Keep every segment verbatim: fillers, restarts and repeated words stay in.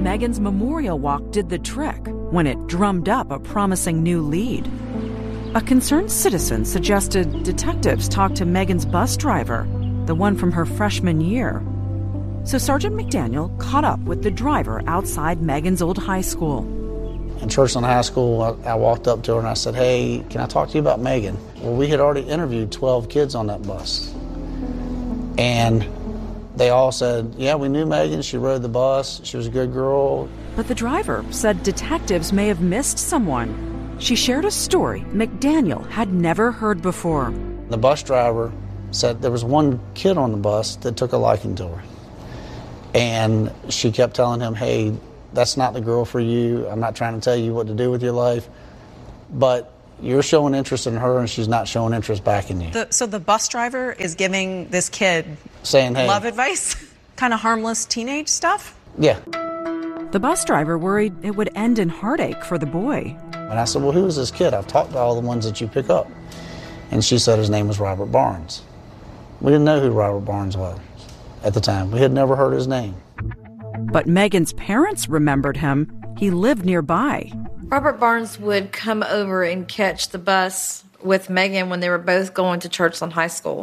Megan's memorial walk did the trick when it drummed up a promising new lead. A concerned citizen suggested detectives talk to Megan's bus driver, the one from her freshman year. So Sergeant McDaniel caught up with the driver outside Megan's old high school. In Churchland High School, I, I walked up to her and I said, "Hey, can I talk to you about Megan?" Well, we had already interviewed twelve kids on that bus. And they all said, "Yeah, we knew Megan. She rode the bus. She was a good girl." But the driver said detectives may have missed someone. She shared a story McDaniel had never heard before. The bus driver said there was one kid on the bus that took a liking to her. And she kept telling him, "Hey, that's not the girl for you. I'm not trying to tell you what to do with your life, but you're showing interest in her and she's not showing interest back in you." The, so the bus driver is giving this kid saying, "Hey, love advice?" Kind of harmless teenage stuff? Yeah. The bus driver worried it would end in heartache for the boy. And I said, "Well, who is this kid? I've talked to all the ones that you pick up." And she said his name was Robert Barnes. We didn't know who Robert Barnes was at the time. We had never heard his name. But Megan's parents remembered him. He lived nearby. Robert Barnes would come over and catch the bus with Megan when they were both going to Churchland High School.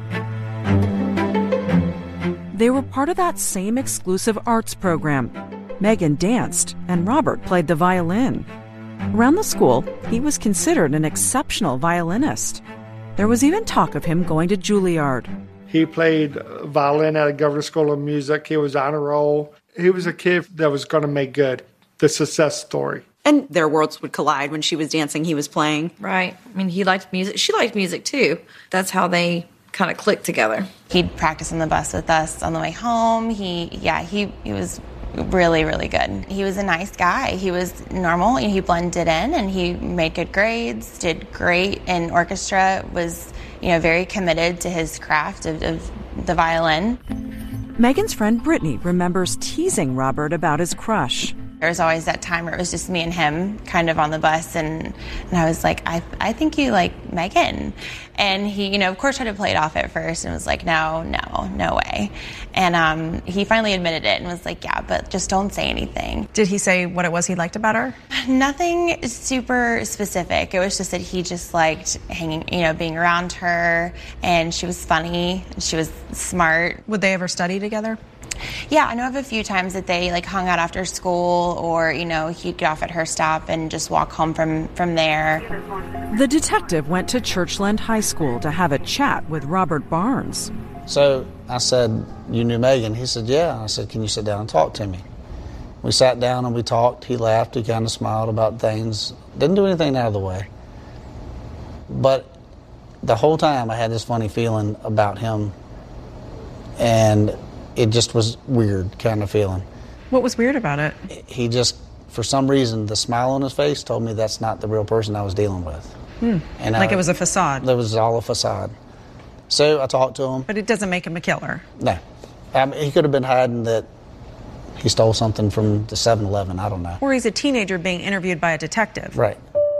They were part of that same exclusive arts program. Megan danced, and Robert played the violin. Around the school, he was considered an exceptional violinist. There was even talk of him going to Juilliard. He played violin at a Governor School of Music. He was on a roll. He was a kid that was going to make good. The success story. And their worlds would collide when she was dancing, he was playing. Right. I mean, he liked music. She liked music, too. That's how they kind of clicked together. He'd practice on the bus with us on the way home. He, yeah, he, he was really, really good. He was a nice guy. He was normal. He blended in, and he made good grades, did great in orchestra, was, you know, very committed to his craft of, of the violin. Megan's friend Brittany remembers teasing Robert about his crush. There was always that time where it was just me and him kind of on the bus, and, and I was like, I I think you like Megan. And he, you know, of course tried to play it off at first and was like, no, no, no way. And um, he finally admitted it and was like, yeah, but just don't say anything. Did he say what it was he liked about her? Nothing super specific. It was just that he just liked hanging, you know, being around her, and she was funny, she was smart. Would they ever study together? Yeah, I know of a few times that they like hung out after school, or, you know, he'd get off at her stop and just walk home from, from there. The detective went to Churchland High School to have a chat with Robert Barnes. So I said, "You knew Megan?" He said, "Yeah." I said, "Can you sit down and talk to me?" We sat down and we talked. He laughed. He kind of smiled about things. Didn't do anything out of the way. But the whole time I had this funny feeling about him, and it just was weird kind of feeling. What was weird about it? He just, for some reason, the smile on his face told me that's not the real person I was dealing with. Hmm. And like I, it was a facade. It was all a facade. So I talked to him. But it doesn't make him a killer. No. I mean, he could have been hiding that he stole something from the seven eleven. I don't know. Or he's a teenager being interviewed by a detective. Right.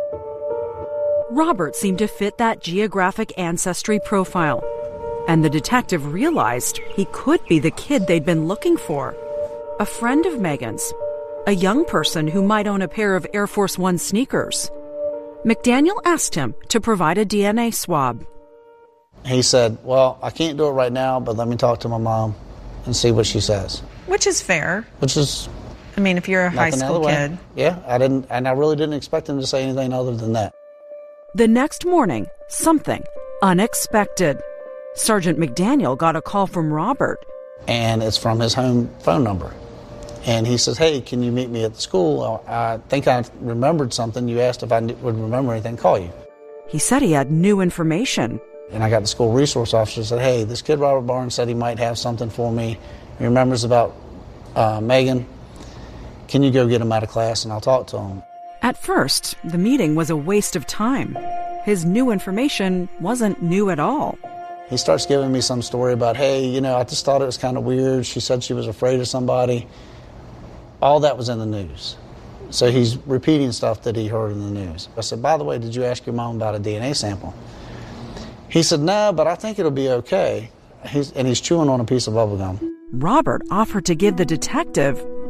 Robert seemed to fit that geographic ancestry profile. And the detective realized he could be the kid they'd been looking for. A friend of Megan's. A young person who might own a pair of Air Force One sneakers. McDaniel asked him to provide a D N A swab. He said, "Well, I can't do it right now, but let me talk to my mom and see what she says." Which is fair. Which is... I mean, if you're a high school kid. Yeah, I didn't, and I really didn't expect him to say anything other than that. The next morning, something unexpected. Sergeant McDaniel got a call from Robert. And it's from his home phone number. And he says, "Hey, can you meet me at the school? I think I remembered something. You asked if I would remember anything, call you." He said he had new information. And I got the school resource officer said, "Hey, this kid Robert Barnes said he might have something for me. He remembers about uh, Megan. Can you go get him out of class and I'll talk to him?" At first, the meeting was a waste of time. His new information wasn't new at all. He starts giving me some story about, "Hey, you know, I just thought it was kind of weird. She said she was afraid of somebody." All that was in the news. So he's repeating stuff that he heard in the news. I said, "By the way, did you ask your mom about a D N A sample?" He said, "No, but I think it'll be okay." He's, and he's chewing on a piece of bubble gum. Robert offered to give the detective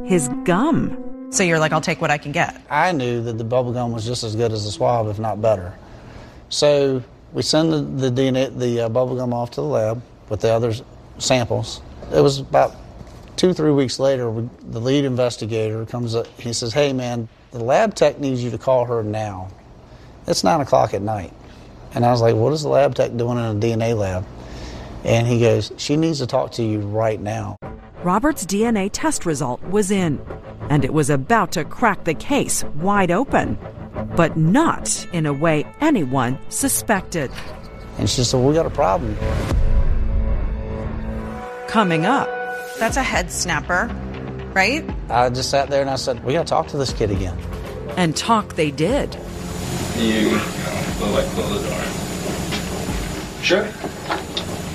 his gum. So you're like, I'll take what I can get. I knew that the bubble gum was just as good as the swab, if not better. So we send the, the D N A, the uh, bubble gum off to the lab with the other samples. It was about two, three weeks later, we, the lead investigator comes up. He says, hey, man, the lab tech needs you to call her now. It's nine o'clock at night. And I was like, what is the lab tech doing in a D N A lab? And he goes, she needs to talk to you right now. Robert's D N A test result was in, and it was about to crack the case wide open, but not in a way anyone suspected. And she said, we got a problem. Coming up. That's a head snapper, right? I just sat there and I said, we got to talk to this kid again. And talk they did. You, you know, like close the door. Sure.